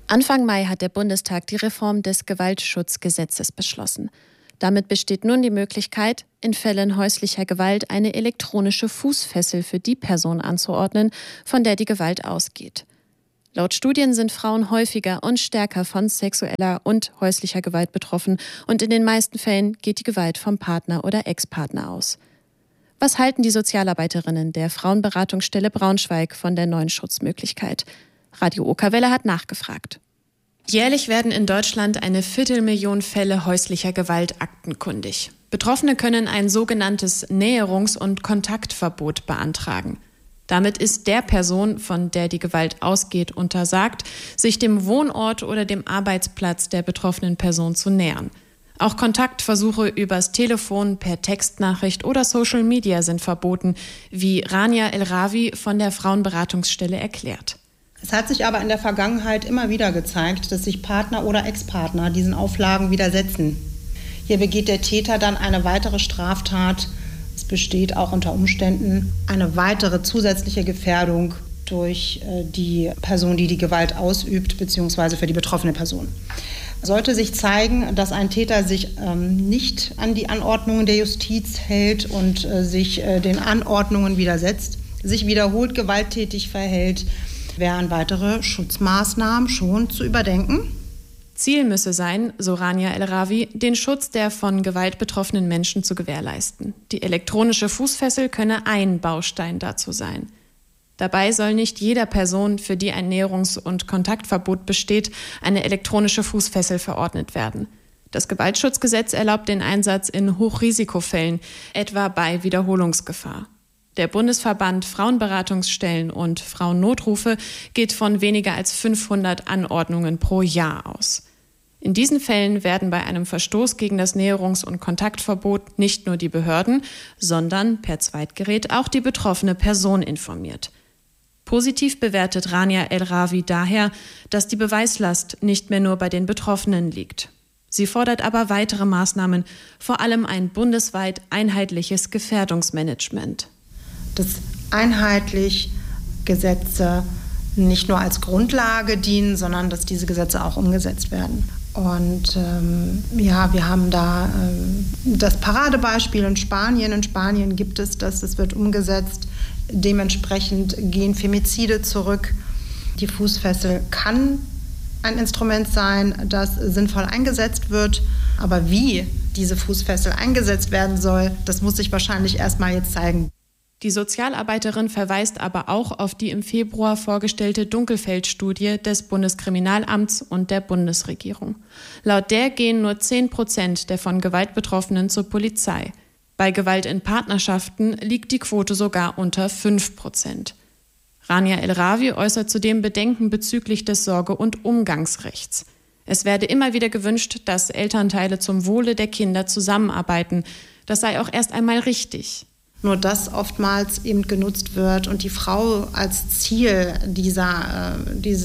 Anfang Mai hat der Bundestag die Reform des Gewaltschutzgesetzes beschlossen. Damit besteht nun die Möglichkeit, in Fällen häuslicher Gewalt eine elektronische Fußfessel für die Person anzuordnen, von der die Gewalt ausgeht. Laut Studien sind Frauen häufiger und stärker von sexueller und häuslicher Gewalt betroffen und in den meisten Fällen geht die Gewalt vom Partner oder Ex-Partner aus. Was halten die Sozialarbeiterinnen der Frauenberatungsstelle Braunschweig von der neuen Schutzmöglichkeit? Radio Okerwelle hat nachgefragt. Jährlich werden in Deutschland 250.000 Fälle häuslicher Gewalt aktenkundig. Betroffene können ein sogenanntes Näherungs- und Kontaktverbot beantragen. Damit ist der Person, von der die Gewalt ausgeht, untersagt, sich dem Wohnort oder dem Arbeitsplatz der betroffenen Person zu nähern. Auch Kontaktversuche übers Telefon, per Textnachricht oder Social Media sind verboten, wie Rania El-Ravi von der Frauenberatungsstelle erklärt. Es hat sich aber in der Vergangenheit immer wieder gezeigt, dass sich Partner oder Ex-Partner diesen Auflagen widersetzen. Hier begeht der Täter dann eine weitere Straftat. Es besteht auch unter Umständen eine weitere zusätzliche Gefährdung durch die Person, die die Gewalt ausübt, beziehungsweise für die betroffene Person. Sollte sich zeigen, dass ein Täter sich nicht an die Anordnungen der Justiz hält und sich den Anordnungen widersetzt, sich wiederholt gewalttätig verhält, wären weitere Schutzmaßnahmen schon zu überdenken. Ziel müsse sein, so Rania El-Ravi, den Schutz der von Gewalt betroffenen Menschen zu gewährleisten. Die elektronische Fußfessel könne ein Baustein dazu sein. Dabei soll nicht jeder Person, für die ein Näherungs- und Kontaktverbot besteht, eine elektronische Fußfessel verordnet werden. Das Gewaltschutzgesetz erlaubt den Einsatz in Hochrisikofällen, etwa bei Wiederholungsgefahr. Der Bundesverband Frauenberatungsstellen und Frauennotrufe geht von weniger als 500 Anordnungen pro Jahr aus. In diesen Fällen werden bei einem Verstoß gegen das Näherungs- und Kontaktverbot nicht nur die Behörden, sondern per Zweitgerät auch die betroffene Person informiert. Positiv bewertet Rania El-Ravi daher, dass die Beweislast nicht mehr nur bei den Betroffenen liegt. Sie fordert aber weitere Maßnahmen, vor allem ein bundesweit einheitliches Gefährdungsmanagement. Dass einheitlich Gesetze nicht nur als Grundlage dienen, sondern dass diese Gesetze auch umgesetzt werden. Und wir haben da das Paradebeispiel in Spanien. In Spanien gibt es das, es wird umgesetzt. Dementsprechend gehen Femizide zurück. Die Fußfessel kann ein Instrument sein, das sinnvoll eingesetzt wird. Aber wie diese Fußfessel eingesetzt werden soll, das muss sich wahrscheinlich erstmal jetzt zeigen. Die Sozialarbeiterin verweist aber auch auf die im Februar vorgestellte Dunkelfeld-Studie des Bundeskriminalamts und der Bundesregierung. Laut der gehen nur 10% der von Gewalt Betroffenen zur Polizei. Bei Gewalt in Partnerschaften liegt die Quote sogar unter 5%. Rania El-Ravi äußert zudem Bedenken bezüglich des Sorge- und Umgangsrechts. Es werde immer wieder gewünscht, dass Elternteile zum Wohle der Kinder zusammenarbeiten. Das sei auch erst einmal richtig. Nur dass oftmals eben genutzt wird und die Frau als Ziel dieser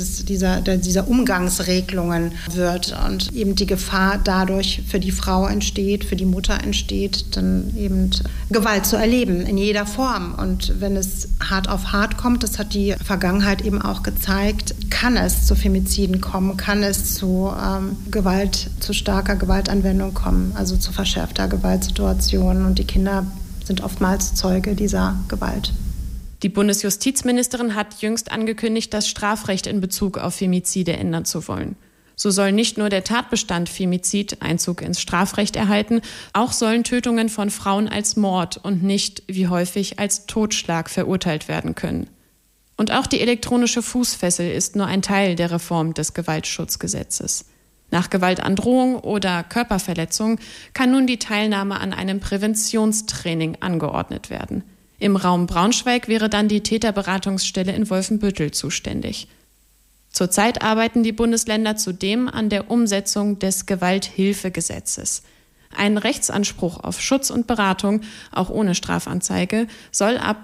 Umgangsregelungen wird und eben die Gefahr dadurch für die Frau entsteht, für die Mutter entsteht, dann eben Gewalt zu erleben in jeder Form. Und wenn es hart auf hart kommt, das hat die Vergangenheit eben auch gezeigt, kann es zu Femiziden kommen, kann es zu zu starker Gewaltanwendung kommen, also zu verschärfter Gewaltsituationen und die Kinder sind oftmals Zeuge dieser Gewalt. Die Bundesjustizministerin hat jüngst angekündigt, das Strafrecht in Bezug auf Femizide ändern zu wollen. So soll nicht nur der Tatbestand Femizid Einzug ins Strafrecht erhalten, auch sollen Tötungen von Frauen als Mord und nicht, wie häufig, als Totschlag verurteilt werden können. Und auch die elektronische Fußfessel ist nur ein Teil der Reform des Gewaltschutzgesetzes. Nach Gewaltandrohung oder Körperverletzung kann nun die Teilnahme an einem Präventionstraining angeordnet werden. Im Raum Braunschweig wäre dann die Täterberatungsstelle in Wolfenbüttel zuständig. Zurzeit arbeiten die Bundesländer zudem an der Umsetzung des Gewalthilfegesetzes. Ein Rechtsanspruch auf Schutz und Beratung, auch ohne Strafanzeige, soll ab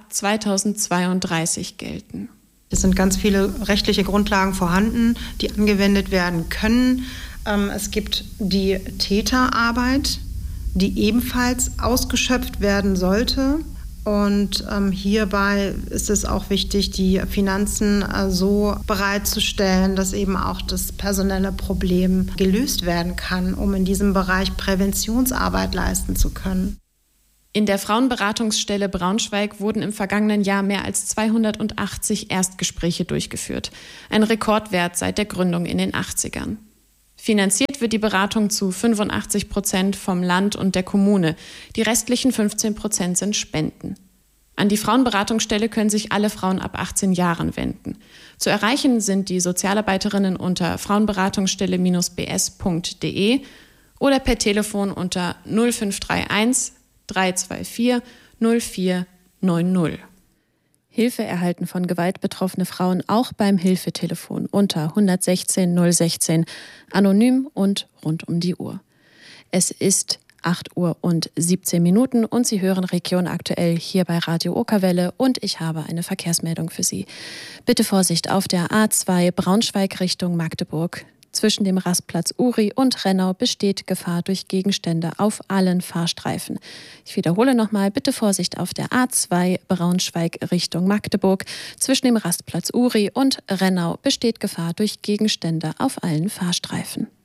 2032 gelten. Es sind ganz viele rechtliche Grundlagen vorhanden, die angewendet werden können. Es gibt die Täterarbeit, die ebenfalls ausgeschöpft werden sollte. Und hierbei ist es auch wichtig, die Finanzen so bereitzustellen, dass eben auch das personelle Problem gelöst werden kann, um in diesem Bereich Präventionsarbeit leisten zu können. In der Frauenberatungsstelle Braunschweig wurden im vergangenen Jahr mehr als 280 Erstgespräche durchgeführt. Ein Rekordwert seit der Gründung in den 80ern. Finanziert wird die Beratung zu 85% vom Land und der Kommune. Die restlichen 15% sind Spenden. An die Frauenberatungsstelle können sich alle Frauen ab 18 Jahren wenden. Zu erreichen sind die Sozialarbeiterinnen unter frauenberatungsstelle-bs.de oder per Telefon unter 0531 324 0490. Hilfe erhalten von Gewalt betroffene Frauen auch beim Hilfetelefon unter 116 016, anonym und rund um die Uhr. Es ist 8:17 und Sie hören Region aktuell hier bei Radio Okerwelle und ich habe eine Verkehrsmeldung für Sie. Bitte Vorsicht auf der A2 Braunschweig Richtung Magdeburg. Zwischen dem Rastplatz Uri und Rennau besteht Gefahr durch Gegenstände auf allen Fahrstreifen. Ich wiederhole nochmal, bitte Vorsicht auf der A2 Braunschweig Richtung Magdeburg. Zwischen dem Rastplatz Uri und Rennau besteht Gefahr durch Gegenstände auf allen Fahrstreifen.